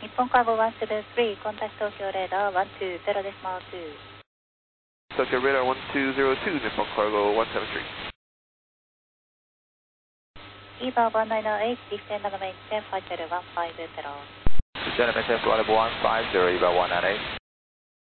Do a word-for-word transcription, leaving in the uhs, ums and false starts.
Nippon Cargo one seven three, contact Tokyo radar one two zero decimal two. Tokyo radar one two zero two, Nippon Cargo one seven three. E V A one nine zero eight, descend on the maintain flight level one five zero. Descend on maintain flight level one five zero, E V A one nine eight.